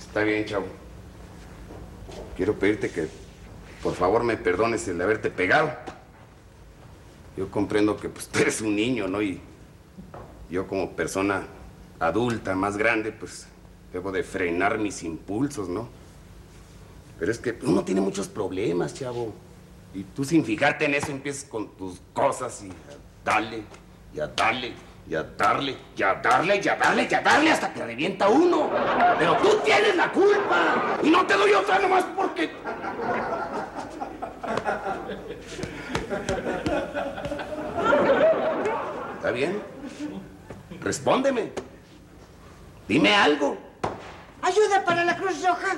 Está bien, chavo. Quiero pedirte que, por favor, me perdones el de haberte pegado. Yo comprendo que pues, tú eres un niño, ¿no? Y yo como persona adulta, más grande, pues debo de frenar mis impulsos, ¿no? Pero es que uno tiene muchos problemas, chavo. Y tú sin fijarte en eso empiezas con tus cosas y a darle, y a darle, y a darle, y a darle, y a darle, y a darle hasta que revienta uno. Pero tú tienes la culpa. Y no te doy otra nomás porque... ¿Está bien? Respóndeme. Dime algo. ¡Ayuda para la Cruz Roja!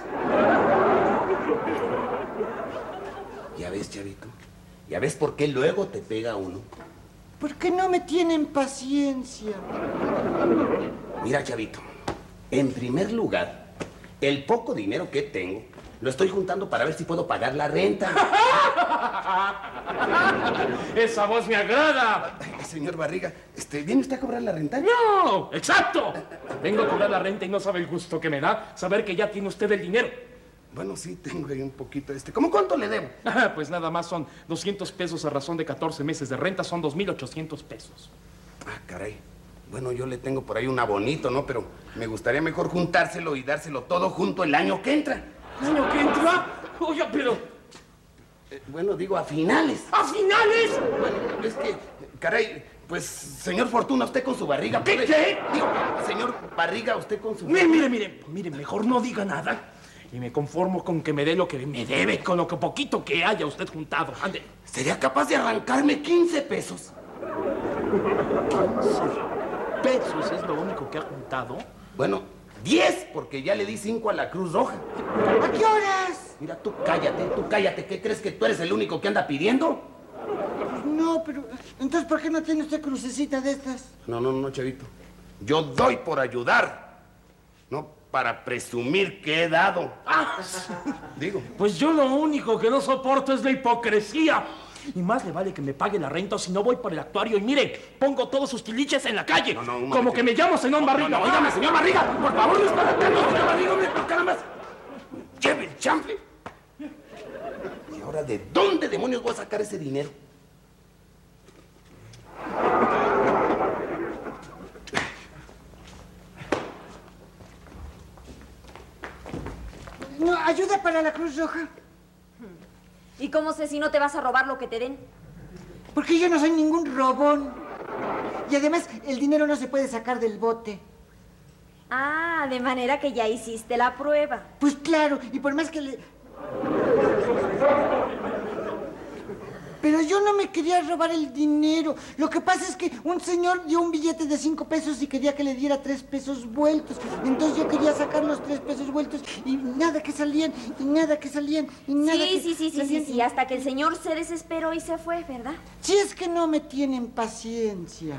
Ya ves, chavito. Ya ves por qué luego te pega uno. Porque no me tienen paciencia. Mira, chavito. En primer lugar, el poco dinero que tengo lo estoy juntando para ver si puedo pagar la renta. ¡Esa voz me agrada! Ay, señor Barriga, ¿viene usted a cobrar la renta? ¡No! ¡Exacto! Vengo a cobrar la renta y no sabe el gusto que me da saber que ya tiene usted el dinero. Bueno, sí, tengo ahí un poquito. ¿Cómo cuánto le debo? Pues nada más son 200 pesos a razón de 14 meses de renta, son 2,800 pesos. Ah, caray. Bueno, yo le tengo por ahí un abonito, ¿no? Pero me gustaría mejor juntárselo y dárselo todo junto el año que entra. ¿El año que entra? Oye, pero... Bueno, digo, a finales. ¿A finales? Bueno, es que, caray, pues, señor Fortuna, usted con su barriga... ¿Qué? ¿Qué? Digo, señor Barriga, usted con su... Mire, mejor no diga nada. Y me conformo con que me dé lo que me debe, con lo que poquito que haya usted juntado. Ande. ¿Sería capaz de arrancarme 15 pesos? 15 pesos es lo único que ha juntado. Bueno, 10, porque ya le di 5 a la Cruz Roja. ¿A qué horas? Mira, tú cállate. ¿Qué crees que tú eres el único que anda pidiendo? No, pero... Entonces, ¿por qué no tiene usted crucecita de estas? No, chavito. Yo doy por ayudar. No para presumir que he dado. Ah, digo. Pues yo lo único que no soporto es la hipocresía. Y más le vale que me pague la renta o si no voy por el actuario y mire, pongo todos sus tiliches en la calle. Como que me llamo señor Barriga. Óigame, señor Barriga, por favor, no está atacando, señor Barriga, hombre, caramba. Lleve el chanfle. ¿Y ahora de dónde demonios voy a sacar ese dinero? No, ayuda para la Cruz Roja. ¿Y cómo sé si no te vas a robar lo que te den? Porque yo no soy ningún robón. Y además, el dinero no se puede sacar del bote. Ah, de manera que ya hiciste la prueba. Pues claro, y por más que le... Pero yo no me quería robar el dinero. Lo que pasa es que un señor dio un billete de 5 pesos y quería que le diera 3 pesos vueltos. Entonces yo quería sacar los 3 pesos vueltos y nada que salían, y nada que salían, y nada que salían. Sí, hasta que el señor se desesperó y se fue, ¿verdad? Si es que no me tienen paciencia.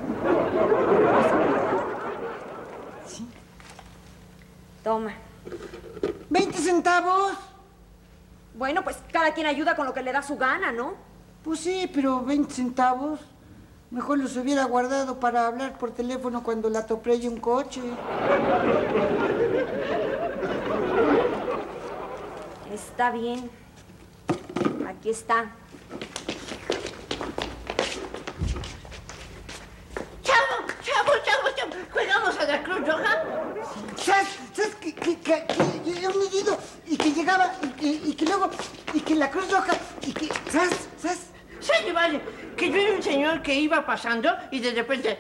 ¿Sí? Toma. 20 centavos. Bueno, pues cada quien ayuda con lo que le da su gana, ¿no? Pues sí, pero 20 centavos. Mejor los hubiera guardado para hablar por teléfono cuando la atropelle un coche. Está bien. Aquí está. Chavo, ¿juegamos a la Cruz Roja? ¿Sabes que un niñito y que llegaba y que luego y que la Cruz Roja y que ¿sabes? Sí, vale, que yo era un señor que iba pasando y de repente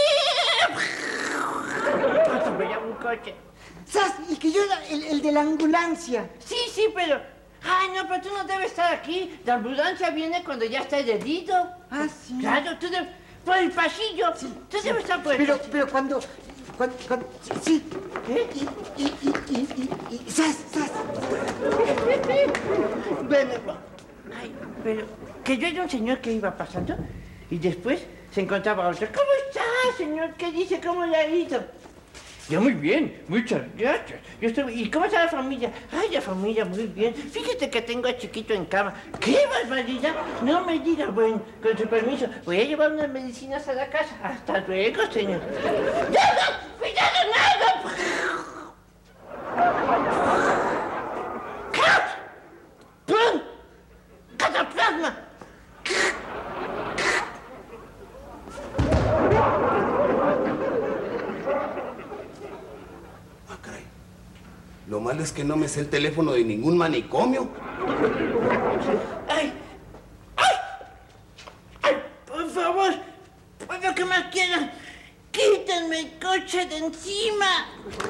atropellaba un coche. ¿Sabes? Y que yo era el de la ambulancia. Sí, pero... Ay, no, pero tú no debes estar aquí. La ambulancia viene cuando ya está herido. Ah, sí. Claro, tú debes... Por el pasillo. Sí, tú debes estar por el pasillo. Pero cuando sí. ¿Eh? Y ¿sabes? Bueno, ay, pero que yo era un señor que iba pasando y después se encontraba otro. ¿Cómo está, señor? ¿Qué dice? ¿Cmo le ha ido? Yo muy bien, muchas gracias. ¿Y cómo está la familia? Ay, la familia muy bien. Fíjate que tengo a Chiquito en cama. ¡Qué barbaridad! No me diga, bueno, con su permiso, voy a llevar unas medicinas a la casa. Hasta luego, señor. ¡Nada! ¡Cuidado, nada! Lo malo es que no me sé el teléfono de ningún manicomio. ¡Ay! ¡Ay! ¡Ay! Por favor, por lo que más quieran, quítenme el coche de encima.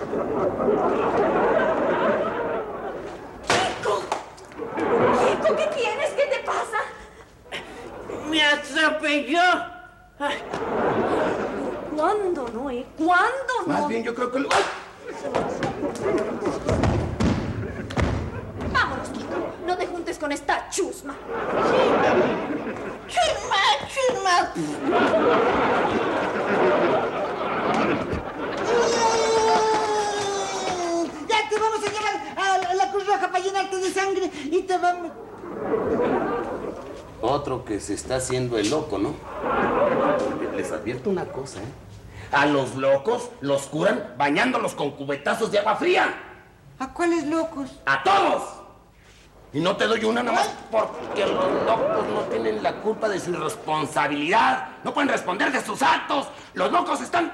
¡Chico! ¡Chico, qué tienes! ¿Qué te pasa? Me atropelló. Ay. ¿Cuándo no, ¿Cuándo no? Más bien yo creo que... ¡Ay! Vámonos, Kiko. No te juntes con esta chusma. ¡Chusma, chusma! Ya te vamos a llevar a la Cruz Roja para llenarte de sangre y te vamos... Otro que se está haciendo el loco, ¿no? Les advierto una cosa, ¿eh? A los locos los curan bañándolos con cubetazos de agua fría. ¿A cuáles locos? ¡A todos! Y no te doy una nada más porque los locos no tienen la culpa de su irresponsabilidad. No pueden responder de sus actos. Los locos están...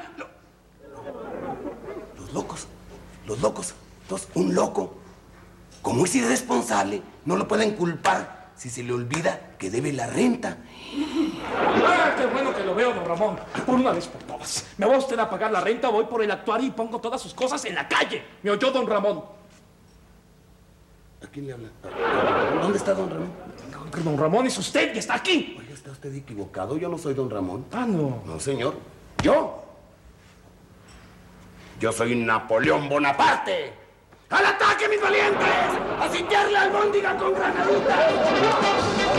Los locos. Entonces, un loco, como es irresponsable, no lo pueden culpar si se le olvida que debe la renta. ¡Ah, qué bueno que lo veo, don Ramón! Por una vez por todas. Me va usted a pagar la renta, voy por el actuario y pongo todas sus cosas en la calle. ¿Me oyó, don Ramón? ¿A quién le habla? ¿Dónde está don Ramón? Don Ramón es usted y está aquí. Oiga, está usted equivocado. Yo no soy don Ramón. Ah, no. No, señor. Yo soy Napoleón Bonaparte. ¡Al ataque, mis valientes! ¡A sitiar la albóndiga con granadita!